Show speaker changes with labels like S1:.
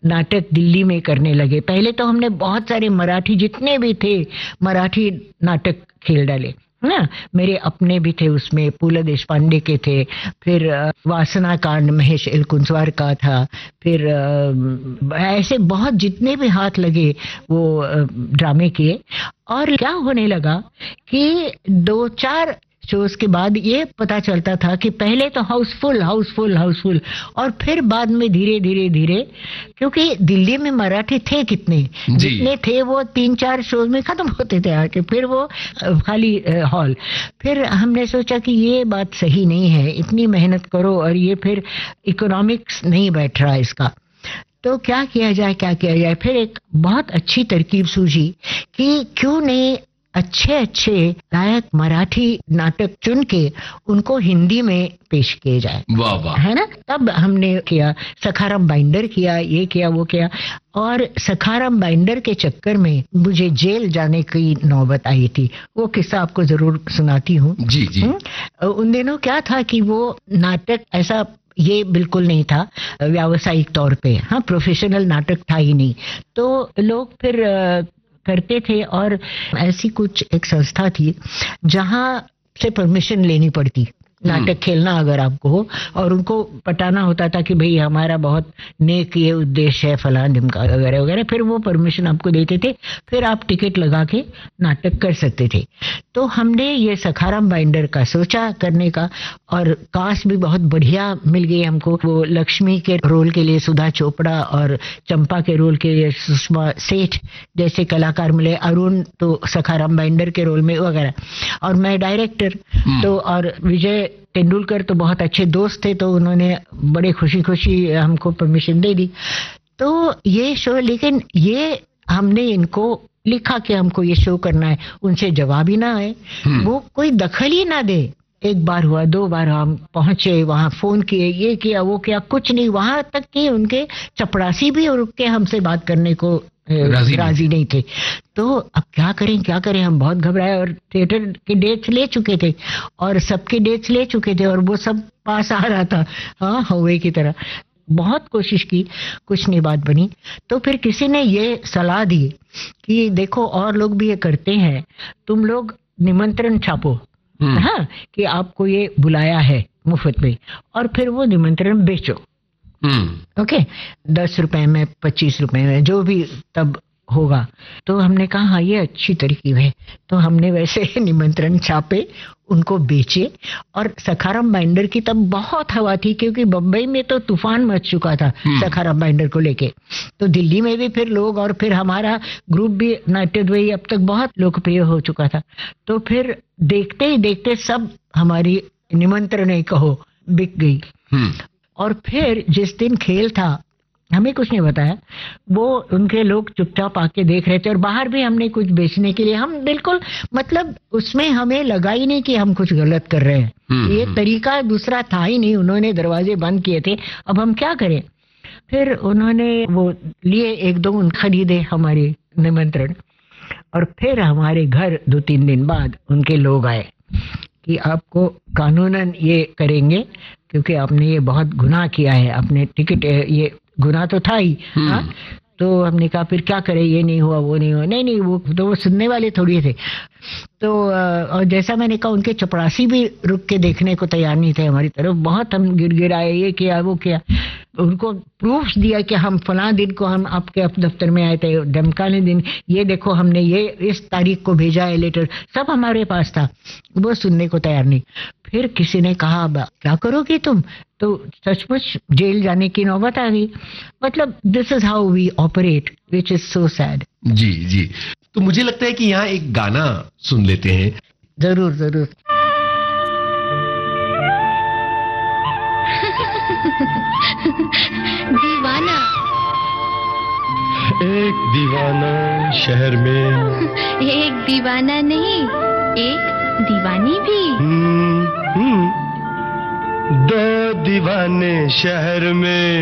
S1: नाटक दिल्ली में करने लगे। पहले तो हमने बहुत सारे मराठी जितने भी थे मराठी नाटक खेल डाले ना। मेरे अपने भी थे उसमें, पूला देशपांडे के थे, फिर वासना कांड महेश एलकुंचवार का था, फिर ऐसे बहुत जितने भी हाथ लगे वो ड्रामे किए। और क्या होने लगा कि 2-4 शोज के बाद ये पता चलता था कि पहले तो हाउसफुल हाउसफुल हाउसफुल, और फिर बाद में धीरे धीरे धीरे, क्योंकि दिल्ली में मराठी थे कितने, जितने थे वो 3-4 शोज में खत्म होते थे आके, फिर वो खाली हॉल। फिर हमने सोचा कि ये बात सही नहीं है, इतनी मेहनत करो और ये फिर इकोनॉमिक्स नहीं बैठ रहा इसका, तो क्या किया जाए क्या किया जाए। फिर एक बहुत अच्छी तरकीब सूझी कि क्यों नहीं अच्छे अच्छे गायक मराठी नाटक चुन के उनको हिंदी में पेश किए जाए।
S2: वाह वाह,
S1: है ना। तब हमने किया, सखाराम बाइंडर किया, ये किया वो किया। और सखाराम बाइंडर के चक्कर में मुझे जेल जाने की नौबत आई थी। वो किस्सा आपको जरूर सुनाती हूँ।
S2: जी जी।
S1: उन दिनों क्या था कि वो नाटक ऐसा ये बिल्कुल नहीं था व्यावसायिक तौर पे, हाँ, प्रोफेशनल नाटक था ही नहीं। तो लोग फिर करते थे, और ऐसी कुछ एक संस्था थी जहां से परमिशन लेनी पड़ती नाटक खेलना अगर आपको हो, और उनको पटाना होता था कि भाई हमारा बहुत नेक ये उद्देश्य है फलां ढिमका वगैरह वगैरह, फिर वो परमिशन आपको देते थे, फिर आप टिकट लगा के नाटक कर सकते थे। तो हमने ये सखाराम बाइंडर का सोचा करने का, और कास्ट भी बहुत बढ़िया मिल गई हमको। वो लक्ष्मी के रोल के लिए सुधा चोपड़ा और चंपा के रोल के लिए सुषमा सेठ जैसे कलाकार मिले, अरुण तो सखाराम बाइंडर के रोल में वगैरह, और मैं डायरेक्टर। तो और विजय तेंदुलकर तो बहुत अच्छे दोस्त थे, तो उन्होंने बड़े खुशी खुशी हमको परमिशन दे दी। तो ये शो, लेकिन ये हमने इनको लिखा कि हमको ये शो करना है, उनसे जवाब ही ना आए, वो कोई दखल ही ना दे। 1 बार हुआ, 2 बार हम पहुंचे वहां, फोन किए, ये किया वो किया, कुछ नहीं। वहां तक कि उनके चपरासी भी रुक के हमसे बात करने को राजी नहीं थे। तो अब क्या करें, हम बहुत घबराए, और थिएटर के डेट्स ले चुके थे और सबके डेट्स ले चुके थे, और वो सब पास आ रहा था, हाँ, हवे की तरह। बहुत कोशिश की, कुछ नहीं बात बनी। तो फिर किसी ने ये सलाह दी कि देखो और लोग भी ये करते हैं, तुम लोग निमंत्रण छापो, हाँ, कि आपको ये बुलाया है मुफ्त में, और फिर वो निमंत्रण बेचो। ओके, 10 रुपए में, 25 रुपए में, जो भी तब होगा। तो हमने कहा हाँ ये अच्छी तरकीब है। तो हमने वैसे निमंत्रण छापे, उनको बेचे, और सखाराम बाइंडर की तब बहुत हवा थी, क्योंकि बम्बई में तो तूफान मच चुका था सखाराम बाइंडर को लेके। तो दिल्ली में भी फिर लोग, और फिर हमारा ग्रुप भी नाट्यद्वयी अब तक बहुत लोकप्रिय हो चुका था। तो फिर देखते ही देखते सब हमारी निमंत्रण ही कहो बिक गई। और फिर जिस दिन खेल था, हमें कुछ नहीं बताया, वो उनके लोग चुपचाप आके देख रहे थे, और बाहर भी हमने कुछ बेचने के लिए, हम बिल्कुल मतलब उसमें हमें लगा ही नहीं कि हम कुछ गलत कर रहे हैं। ये तरीका दूसरा था ही नहीं, उन्होंने दरवाजे बंद किए थे, अब हम क्या करें। फिर उन्होंने वो लिए 1-2 खरीदे हमारे निमंत्रण, और फिर हमारे घर 2-3 दिन बाद उनके लोग आए कि आपको कानूनन ये करेंगे, क्योंकि आपने ये बहुत गुनाह किया है, अपने टिकट, ये गुनाह तो था ही। हाँ, तो हमने कहा फिर क्या करें, ये नहीं हुआ वो नहीं हुआ, नहीं वो तो वो सुनने वाले थोड़ी थे। तो और जैसा मैंने कहा, उनके चपरासी भी रुक के देखने को तैयार नहीं थे हमारी तरफ। बहुत हम गिड़गिड़ाए, ये किया वो किया, उनको प्रूफ्स दिया कि हम फलां दिन को हम आपके दफ्तर में आए थे, धमकाने दिन, ये देखो हमने ये इस तारीख को भेजा है लेटर, सब हमारे पास था। वो सुनने को तैयार नहीं। फिर किसी ने कहा अब क्या करोगी तुम, तो सचमुच जेल जाने की नौबत आ गई। मतलब this is how we operate, which is so sad.
S2: जी जी। तो मुझे लगता है कि यहाँ एक गाना सुन लेते हैं।
S1: जरूर जरूर।
S3: दीवाना,
S4: एक दीवाना शहर में,
S3: एक दीवाना नहीं, एक दीवानी भी।
S4: 2 दीवाने शहर में।